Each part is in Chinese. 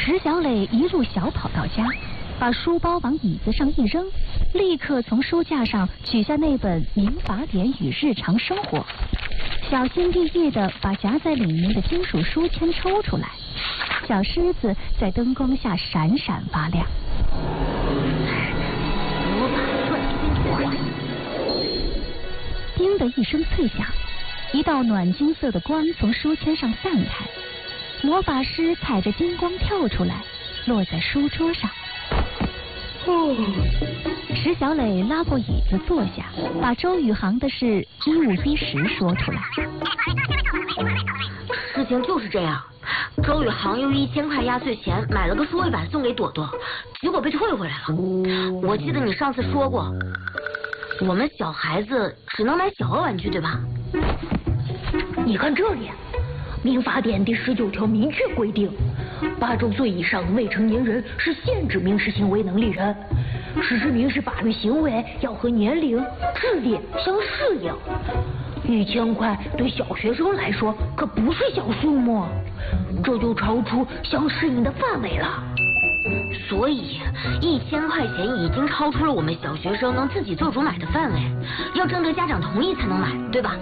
石小磊一路小跑到家，把书包往椅子上一扔，立刻从书架上取下那本《民法典与日常生活》，小心翼翼地把夹在里面的金属书签抽出来，小狮子在灯光下闪闪发亮。叮的一声脆响，一道暖金色的光从书签上散开，魔法师踩着金光跳出来，落在书桌上。石小磊拉过椅子坐下，把周宇航的事一五一十说出来。 事情就是这样，周宇航用1000块压岁钱买了个数位板送给朵朵，结果被退回来了。我记得你上次说过，我们小孩子只能买小额玩具，对吧？ 你看这里，民法典第19条明确规定，8周岁以上的未成年人是限制民事行为能力人，实施民事法律行为要和年龄、智力相适应。1000块对小学生来说可不是小数目，这就超出相适应的范围了。 所以1000块钱已经超出了我们小学生能自己做主买的范围，要征得家长同意才能买，对吧？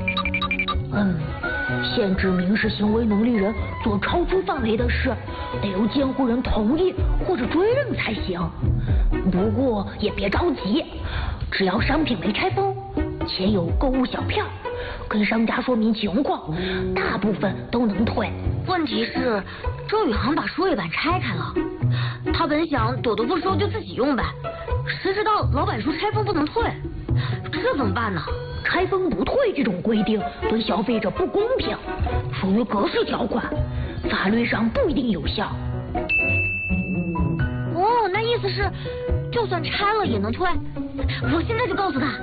限制民事行为能力人做超出范围的事，得由监护人同意或者追认才行。不过也别着急，只要商品没拆封，且有购物小票，跟商家说明情况，大部分都能退。 问题是，周宇航把数位板拆开了，他本想朵朵不收就自己用呗，谁知道老板说拆封不能退，这怎么办呢？ 拆封不退这种规定对消费者不公平，属于格式条款，法律上不一定有效。 哦，那意思是，就算拆了也能退？我现在就告诉他。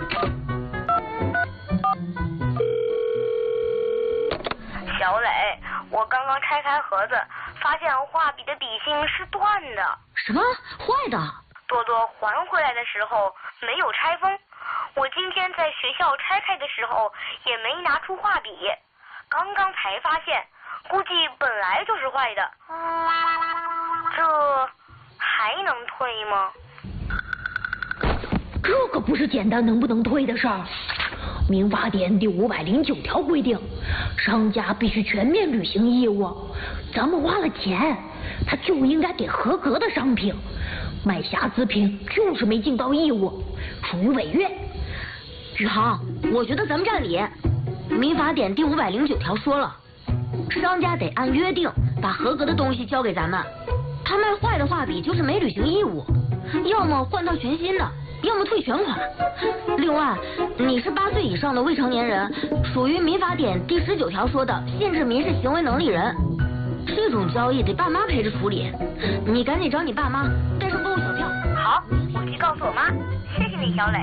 小磊，我刚刚拆开盒子，发现画笔的笔芯是断的。 什么？坏的？ 多多还回来的时候没有拆封。我今天在学校拆开的时候也没拿出画笔，刚刚才发现，估计本来就是坏的。这还能退吗？ 这可不是简单能不能退的事儿。民法典第509条规定，商家必须全面履行义务。咱们花了钱，他就应该给合格的商品，买瑕疵品就是没尽到义务，属于违约。 宇航，我觉得咱们占理。民法典第509条说了，商家得按约定把合格的东西交给咱们，他卖坏的画笔就是没履行义务，要么换套全新的，要么退全款。另外，你是8岁以上的未成年人，属于民法典第19条说的限制民事行为能力人，这种交易得爸妈陪着处理。你赶紧找你爸妈，带上购物小票。 好，我去告诉我妈。谢谢你，小磊。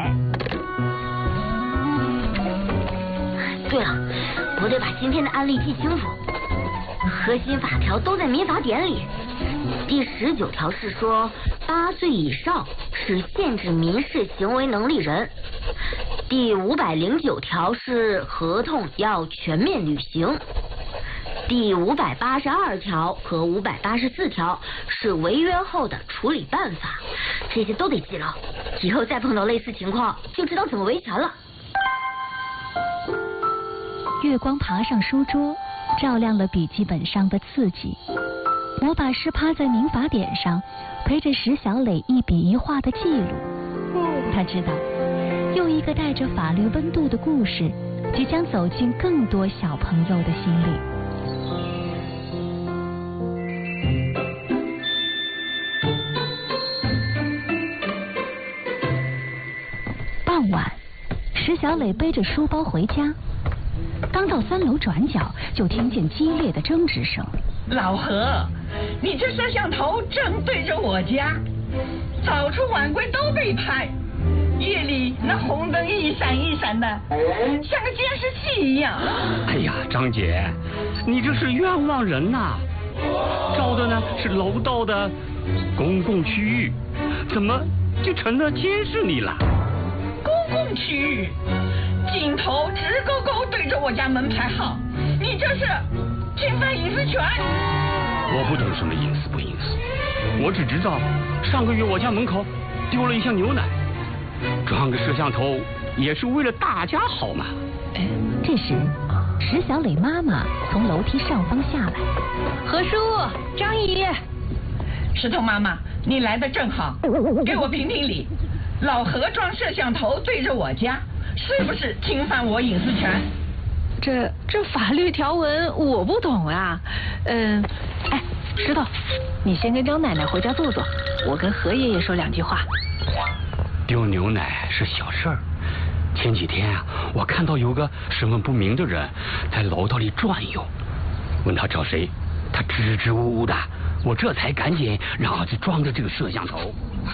对了，我得把今天的案例记清楚。核心法条都在民法典里。第19条是说8岁以上是限制民事行为能力人。第509条是合同要全面履行。第582条和584条是违约后的处理办法，这些都得记牢，以后再碰到类似情况就知道怎么维权了。 月光爬上书桌，照亮了笔记本上的字迹。魔法师趴在民法典上，陪着石小磊一笔一画的记录。他知道，又一个带着法律温度的故事，即将走进更多小朋友的心里。傍晚，石小磊背着书包回家。刚到3楼转角，就听见激烈的争执声。 老何，你这摄像头正对着我家，早出晚归都被拍，夜里那红灯一闪一闪的，像个监视器一样。 哎呀，张姐，你这是冤枉人呐！照的呢是楼道的公共区域，怎么就成了监视你了？ 公共区域，镜头直勾勾对着我家门牌号，你这是侵犯隐私权。 我不懂什么隐私不隐私，我只知道上个月我家门口丢了一箱牛奶，装个摄像头也是为了大家好嘛。 这时，石小磊妈妈从楼梯上方下来。 何叔，张姨。 石头妈妈，你来的正好，给我评评理。老何装摄像头对着我家，是不是侵犯我隐私权？ 这法律条文我不懂啊。石头，你先跟张奶奶回家坐坐，我跟何爷爷说2句话。 丢牛奶是小事儿，前几天啊，我看到有个身份不明的人在楼道里转悠，问他找谁，他支支吾吾的，我这才赶紧让儿子装着这个摄像头。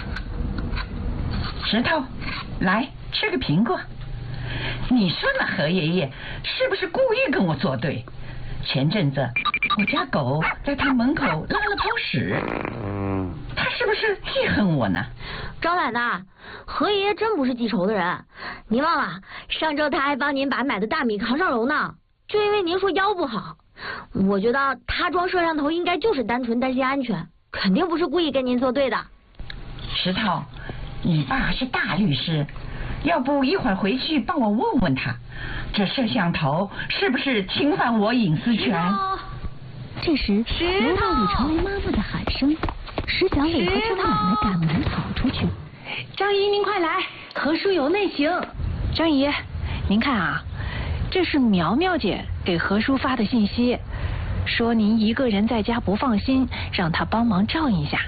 石头，来吃个苹果。你说呢，何爷爷是不是故意跟我作对？前阵子我家狗在他门口拉了泡屎，他是不是记恨我呢？ 张奶奶，何爷爷真不是记仇的人，您忘了上周他还帮您把买的大米扛上楼呢，就因为您说腰不好。我觉得他装摄像头应该就是单纯担心安全，肯定不是故意跟您作对的。 石头，你爸是大律师，要不一会儿回去帮我问问他，这摄像头是不是侵犯我隐私权？ 这时，楼道里传来妈妈的喊声，石小磊和张奶奶赶忙跑出去。 张姨，您快来，何叔有内情。张姨，您看啊，这是苗苗姐给何叔发的信息，说您一个人在家不放心，让他帮忙照应一下。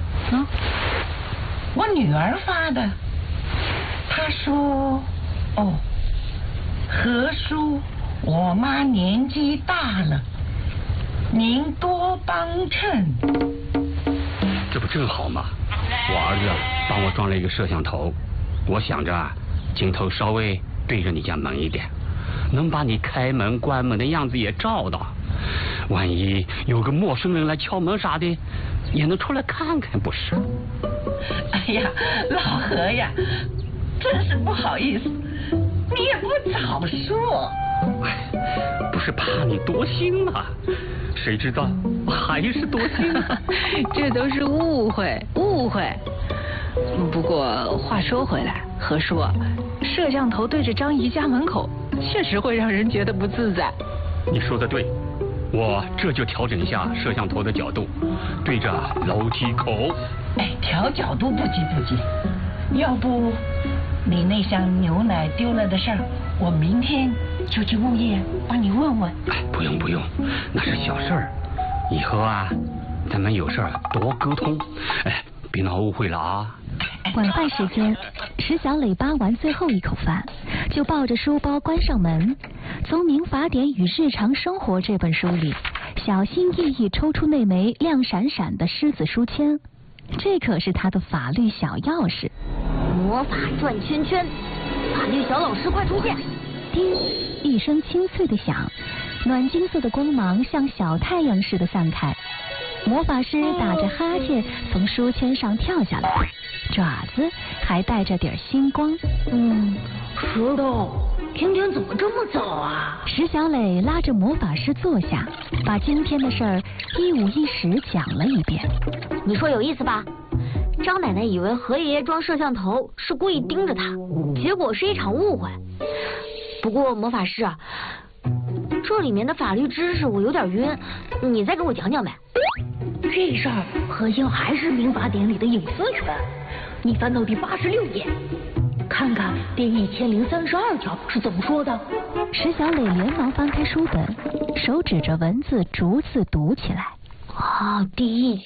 我女儿发的，她说：“哦，何叔，我妈年纪大了，您多帮衬。” 这不正好吗？我儿子帮我装了一个摄像头，我想着镜头稍微对着你家门一点，能把你开门关门的样子也照到，万一有个陌生人来敲门啥的，也能出来看看，不是？ 哎呀，老何呀，真是不好意思，你也不早说。 不是怕你多心吗？谁知道还是多心啊。 这都是误会。不过话说回来，何叔，摄像头对着张姨家门口，确实会让人觉得不自在。 你说的对，我这就调整一下摄像头的角度，对着楼梯口。 调角度不急，要不你那箱牛奶丢了的事儿，我明天就去物业帮你问问。 不用，那是小事儿，以后啊，咱们有事儿多沟通。别闹误会了啊。 晚饭时间，石小磊扒完最后一口饭，就抱着书包关上门，从《民法典与日常生活》这本书里小心翼翼抽出那枚亮闪闪的狮子书签，这可是他的法律小钥匙。 魔法转圈圈，法律小老师快出现！ 叮，一声清脆的响，暖金色的光芒像小太阳似的散开。魔法师打着哈欠从书签上跳下来，爪子还带着点星光。 石头，今天怎么这么早啊？ 石小磊拉着魔法师坐下，把今天的事儿一五一十讲了一遍。 你说有意思吧？张奶奶以为何爷爷装摄像头是故意盯着她，结果是一场误会。不过魔法师，这里面的法律知识我有点晕，你再给我讲讲呗。 这事儿核心还是民法典里的隐私权，你翻到第86页，看看第1032条是怎么说的。 石小磊连忙翻开书本，手指着文字逐字读起来。 第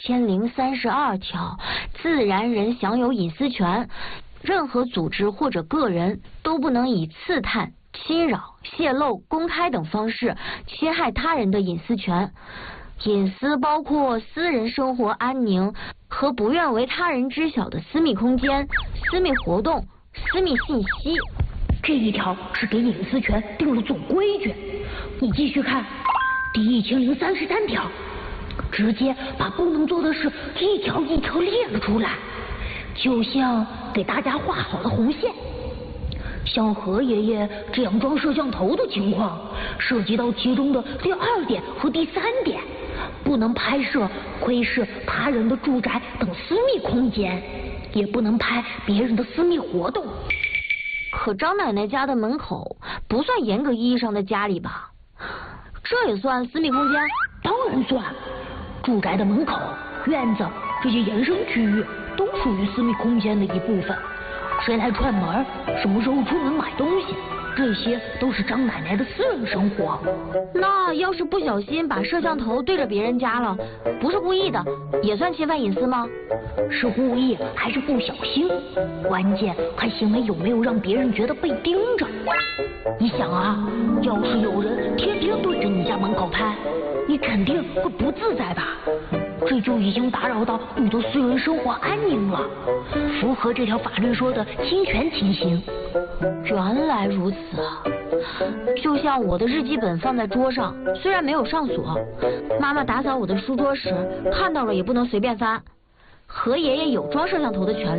1032条，自然人享有隐私权，任何组织或者个人都不能以刺探、侵扰、泄露、公开等方式侵害他人的隐私权。隐私包括私人生活安宁和不愿为他人知晓的私密空间、私密活动、私密信息。 这一条是给隐私权定了总规矩。你继续看第1033条，直接把不能做的事一条一条列了出来，就像给大家画好了红线。像何爷爷这样装摄像头的情况，涉及到其中的第2点和第3点， 不能拍摄窥视他人的住宅等私密空间，也不能拍别人的私密活动。 可张奶奶家的门口不算严格意义上的家里吧？这也算私密空间？ 当然算。住宅的门口、院子这些延伸区域都属于私密空间的一部分。谁来串门，什么时候出门买东西，这些都是张奶奶的私人生活。 那要是不小心把摄像头对着别人家了，不是故意的，也算侵犯隐私吗？ 是故意还是不小心？关键看行为有没有让别人觉得被盯着。你想啊，要是有人天天对着你家门口拍，你肯定会不自在吧？这就已经打扰到你的私人生活安宁了，符合这条法律说的侵权情形。 原来如此啊！就像我的日记本放在桌上，虽然没有上锁，妈妈打扫我的书桌时看到了也不能随便翻。何爷爷有装摄像头的权利。